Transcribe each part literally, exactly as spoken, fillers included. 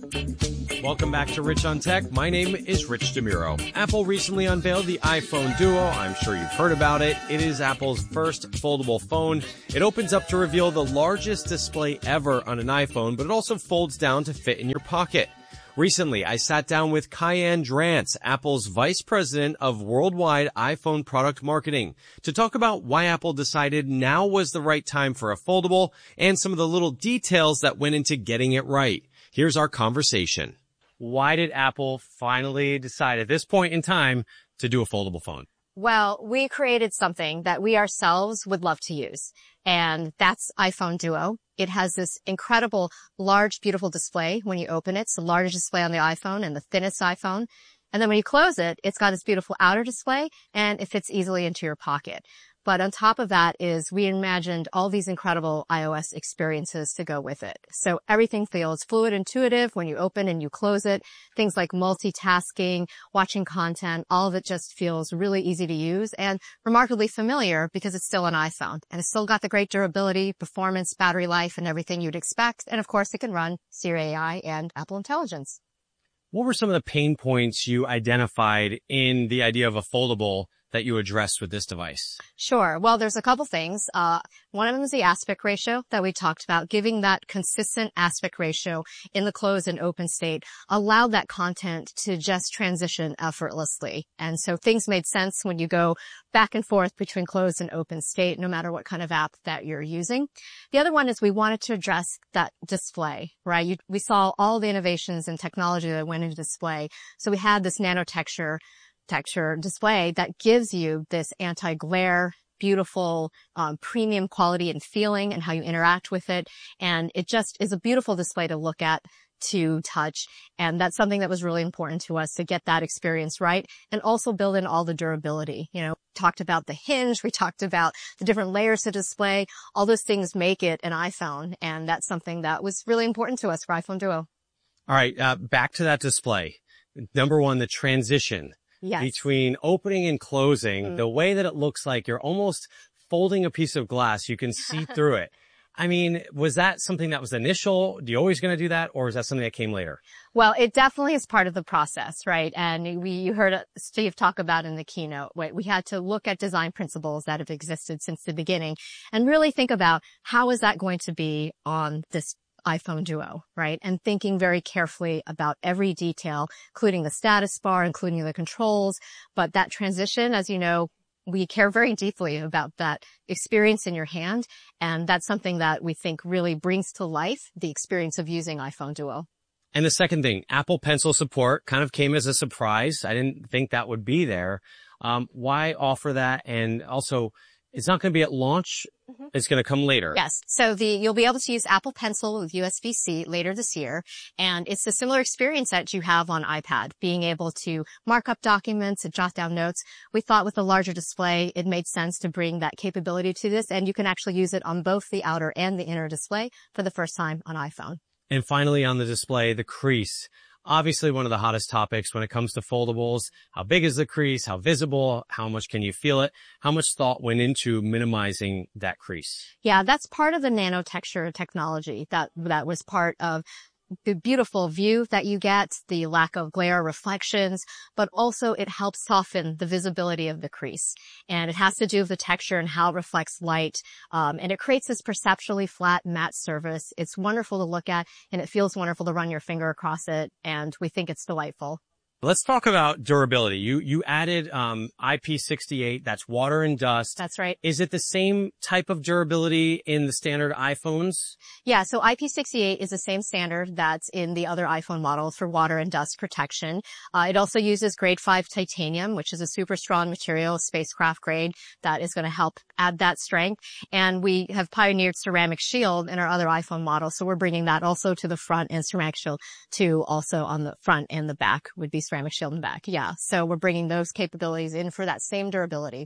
Welcome back to Rich on Tech. My name is Rich DeMuro. Apple recently unveiled the iPhone Duo. I'm sure you've heard about it. It is Apple's first foldable phone. It opens up to reveal the largest display ever on an iPhone, but it also folds down to fit in your pocket. Recently, I sat down with Kaiann Drance, Apple's Vice President of Worldwide iPhone Product Marketing, to talk about why Apple decided now was the right time for a foldable and some of the little details that went into getting it right. Here's our conversation. Why did Apple finally decide at this point in time to do a foldable phone? Well, we created something that we ourselves would love to use, and that's iPhone Duo. It has this incredible, large, beautiful display when you open it. It's the largest display on the iPhone and the thinnest iPhone. And then when you close it, it's got this beautiful outer display, and it fits easily into your pocket. But on top of that is we imagined all these incredible iOS experiences to go with it. So everything feels fluid, intuitive when you open and you close it. Things like multitasking, watching content, all of it just feels really easy to use and remarkably familiar because it's still an iPhone. And it's still got the great durability, performance, battery life, and everything you'd expect. And of course, it can run Siri A I and Apple Intelligence. What were some of the pain points you identified in the idea of a foldable that you addressed with this device? Sure. Well, there's a couple things. Uh, one of them is the aspect ratio that we talked about. Giving that consistent aspect ratio in the closed and open state allowed that content to just transition effortlessly. And so things made sense when you go back and forth between closed and open state, no matter what kind of app that you're using. The other one is we wanted to address that display, right? You, we saw all the innovations and technology that went into display. So we had this nano texture texture display that gives you this anti-glare, beautiful, um, premium quality and feeling and how you interact with it. And it just is a beautiful display to look at, to touch. And that's something that was really important to us to get that experience right and also build in all the durability. You know, talked about the hinge. We talked about the different layers to display. All those things make it an iPhone. And that's something that was really important to us for iPhone Duo. All right. Uh, back to that display. Number one, the transition. Yes. Between opening and closing, mm. the way that it looks like you're almost folding a piece of glass, you can see through it. I mean, was that something that was initial? Do you always going to do that? Or is that something that came later? Well, it definitely is part of the process, right? And we, you heard Steve talk about in the keynote, right? We had to look at design principles that have existed since the beginning and really think about how is that going to be on this iPhone Duo, right? And thinking very carefully about every detail, including the status bar, including the controls. But that transition, as you know, we care very deeply about that experience in your hand. And that's something that we think really brings to life the experience of using iPhone Duo. And the second thing, Apple Pencil support kind of came as a surprise. I didn't think that would be there. Um, why offer that? And also, it's not going to be at launch. Mm-hmm. It's going to come later. Yes. So the, you'll be able to use Apple Pencil with U S B C later this year. And it's a similar experience that you have on iPad, being able to mark up documents and jot down notes. We thought with a larger display, it made sense to bring that capability to this. And you can actually use it on both the outer and the inner display for the first time on iPhone. And finally on the display, the crease. Obviously one of the hottest topics when it comes to foldables. How big is the crease? How visible? How much can you feel it? How much thought went into minimizing that crease? Yeah, that's part of the nano texture technology that, that was part of the beautiful view that you get, the lack of glare reflections, but also it helps soften the visibility of the crease. And it has to do with the texture and how it reflects light. Um, and it creates this perceptually flat matte surface. It's wonderful to look at and it feels wonderful to run your finger across it. And we think it's delightful. Let's talk about durability. You, you added, um, I P sixty-eight. That's water and dust. That's right. Is it the same type of durability in the standard iPhones? Yeah. So I P sixty-eight is the same standard that's in the other iPhone models for water and dust protection. Uh, it also uses grade five titanium, which is a super strong material, spacecraft grade, that is going to help add that strength. And we have pioneered ceramic shield in our other iPhone models. So we're bringing that also to the front, and ceramic shield too, also on the front and the back would be ceramic shield and back. Yeah. So we're bringing those capabilities in for that same durability.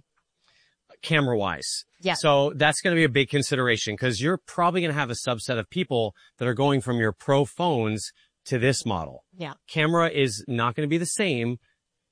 Camera wise. Yeah. So that's going to be a big consideration because you're probably going to have a subset of people that are going from your Pro phones to this model. Yeah. Camera is not going to be the same.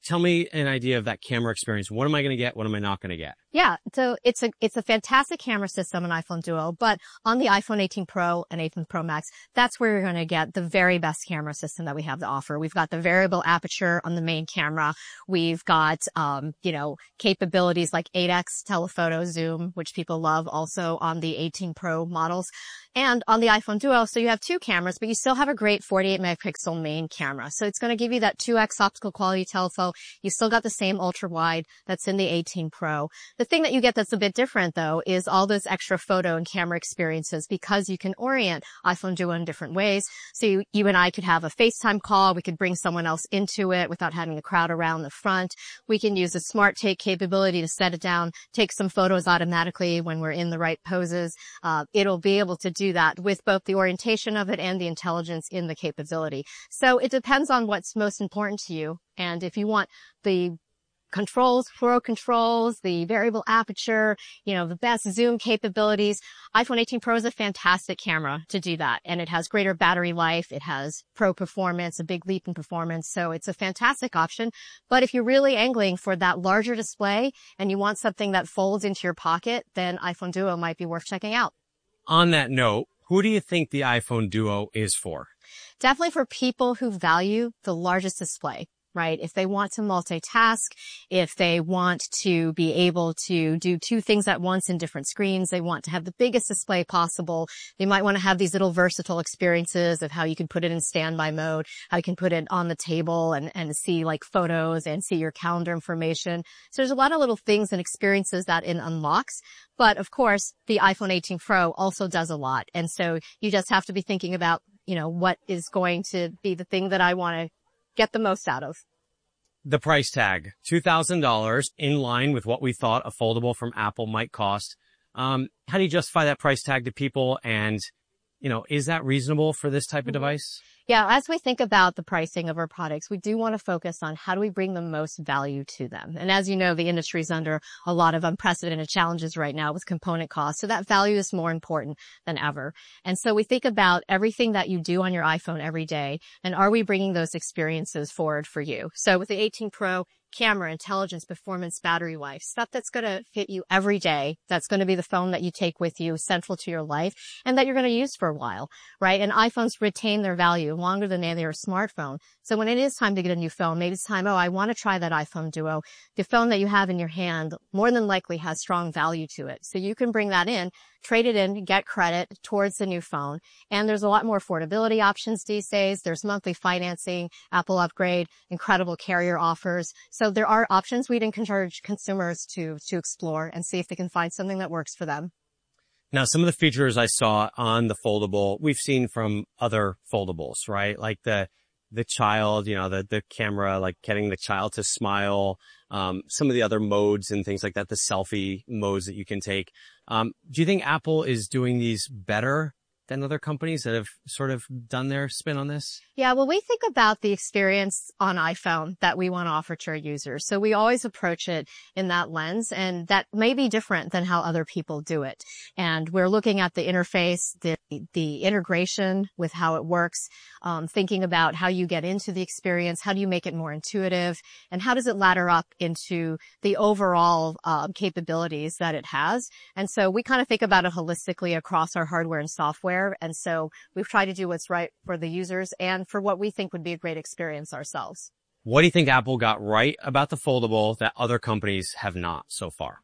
tell me an idea of that camera experience. What am I going to get? What am I not going to get? Yeah. So it's a, it's a fantastic camera system, an iPhone Duo, but on the iPhone eighteen Pro and eighteen Pro Max, that's where you're going to get the very best camera system that we have to offer. We've got the variable aperture on the main camera. We've got, um, you know, capabilities like eight X telephoto zoom, which people love also on the eighteen Pro models and on the iPhone Duo. So you have two cameras, but you still have a great forty-eight megapixel main camera. So it's going to give you that two X optical quality telephoto. You still got the same ultra wide that's in the eighteen Pro. The thing that you get that's a bit different though is all those extra photo and camera experiences because you can orient iPhone Duo in different ways. So you, you and I could have a FaceTime call. We could bring someone else into it without having a crowd around the front. We can use the Smart Take capability to set it down, take some photos automatically when we're in the right poses. Uh, it'll be able to do that with both the orientation of it and the intelligence in the capability. So it depends on what's most important to you. And if you want the controls, pro controls, the variable aperture, you know, the best zoom capabilities, iPhone eighteen Pro is a fantastic camera to do that. And it has greater battery life. It has pro performance, a big leap in performance. So it's a fantastic option. But if you're really angling for that larger display and you want something that folds into your pocket, then iPhone Duo might be worth checking out. On that note, who do you think the iPhone Duo is for? Definitely for people who value the largest display. Right? If they want to multitask, if they want to be able to do two things at once in different screens, they want to have the biggest display possible. They might want to have these little versatile experiences of how you can put it in standby mode, how you can put it on the table and, and see like photos and see your calendar information. So there's a lot of little things and experiences that it unlocks. But of course, the iPhone eighteen Pro also does a lot. And so you just have to be thinking about, you know, what is going to be the thing that I want to get the most out of. The price tag, two thousand dollars, in line with what we thought a foldable from Apple might cost. Um, how do you justify that price tag to people? And, you know, is that reasonable for this type of device? Yeah, as we think about the pricing of our products, we do want to focus on how do we bring the most value to them. And as you know, the industry is under a lot of unprecedented challenges right now with component costs. So that value is more important than ever. And so we think about everything that you do on your iPhone every day. And are we bringing those experiences forward for you? So with the eighteen Pro, camera, intelligence, performance, battery life, stuff that's going to fit you every day. That's going to be the phone that you take with you, central to your life, and that you're going to use for a while, right? And iPhones retain their value longer than they are a smartphone. So when it is time to get a new phone, maybe it's time, oh, I want to try that iPhone Duo. The phone that you have in your hand more than likely has strong value to it. So you can bring that in, trade it in, get credit towards the new phone. And there's a lot more affordability options these days. There's monthly financing, Apple Upgrade, incredible carrier offers. So there are options we'd encourage consumers to, to explore and see if they can find something that works for them. Now, some of the features I saw on the foldable, we've seen from other foldables, right? Like the, the child, you know, the, the camera, like getting the child to smile, um, some of the other modes and things like that, the selfie modes that you can take. Um, do you think Apple is doing these better than other companies that have sort of done their spin on this? Yeah, well, we think about the experience on iPhone that we want to offer to our users. So we always approach it in that lens, and that may be different than how other people do it. And we're looking at the interface, the the integration with how it works, um, thinking about how you get into the experience, how do you make it more intuitive, and how does it ladder up into the overall uh, capabilities that it has. And so we kind of think about it holistically across our hardware and software. And so we've tried to do what's right for the users and for what we think would be a great experience ourselves. What do you think Apple got right about the foldable that other companies have not so far?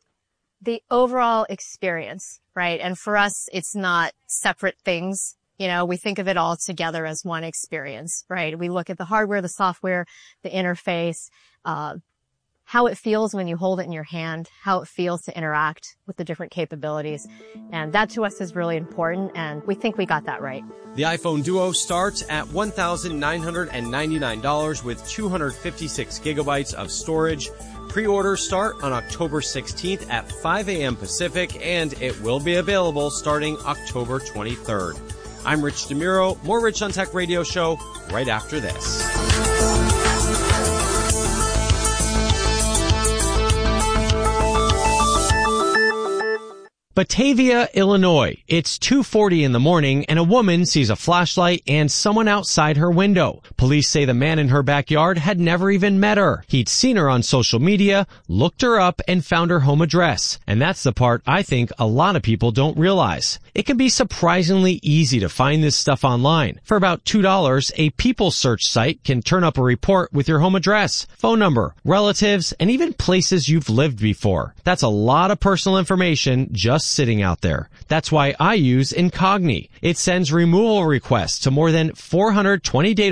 The overall experience, right? And for us, it's not separate things. You know, we think of it all together as one experience, right? We look at the hardware, the software, the interface, uh, how it feels when you hold it in your hand, how it feels to interact with the different capabilities. And that to us is really important, and we think we got that right. The iPhone Duo starts at one thousand nine hundred ninety-nine dollars with two hundred fifty-six gigabytes of storage. Pre-orders start on October sixteenth at five a.m. Pacific, and it will be available starting October twenty-third. I'm Rich DeMuro. More Rich on Tech radio show right after this. Batavia, Illinois. It's two forty in the morning and a woman sees a flashlight and someone outside her window. Police say the man in her backyard had never even met her. He'd seen her on social media, looked her up, and found her home address. And that's the part I think a lot of people don't realize. It can be surprisingly easy to find this stuff online. For about two dollars, a People Search site can turn up a report with your home address, phone number, relatives, and even places you've lived before. That's a lot of personal information just sitting out there. That's why I use Incogni. It sends removal requests to more than four hundred twenty data